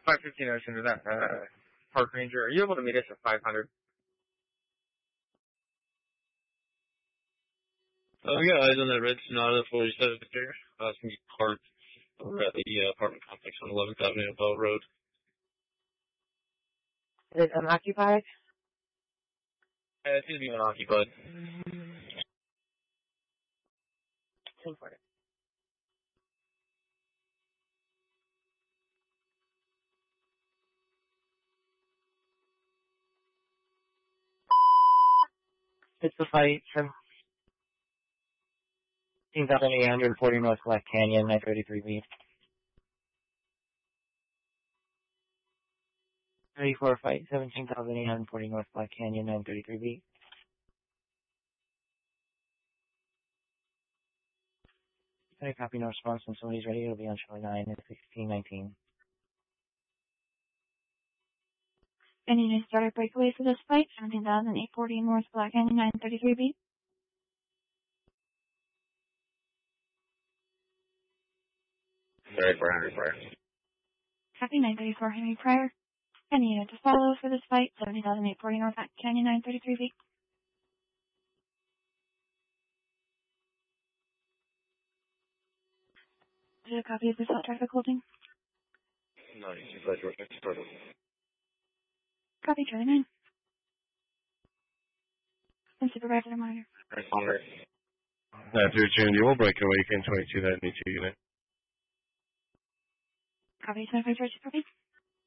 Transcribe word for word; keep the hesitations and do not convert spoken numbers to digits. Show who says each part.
Speaker 1: five fifteen Ocean to that, uh, Park Ranger. Are you able to meet us at five hundred?
Speaker 2: Oh, we got eyes on that red Sonata forty-seven there. Uh, it's going to be parked over at the uh, apartment complex on eleventh Avenue Bell Road.
Speaker 3: Is it unoccupied?
Speaker 2: Uh, it's going to be unoccupied.
Speaker 3: ten forty. It's the fight from eighteen thousand eight hundred forty North Black Canyon, nine thirty-three B. thirty-four fight, seventeen thousand eight hundred forty North Black Canyon, nine thirty-three B. Got a copy, no response. When somebody's ready, it'll be on channel nine at sixteen nineteen.
Speaker 4: Any new starter breakaways for this flight, seventeen thousand eight forty North Black Canyon, nine thirty-three B.
Speaker 2: thirty-four hundred prior.
Speaker 4: Copy, nine thirty-four Henry Prior. Any unit to follow for this flight, seventeen thousand eight forty North Black Canyon, nine thirty-three B. Is it a copy of this hot traffic holding?
Speaker 2: No, you can play George next door.
Speaker 4: Copy, Charlie nine. And Supervisor Monitor.
Speaker 2: Responder.
Speaker 5: After June, you will break away, you can twenty-two that need two unit.
Speaker 4: Copy, twenty-five George, copy.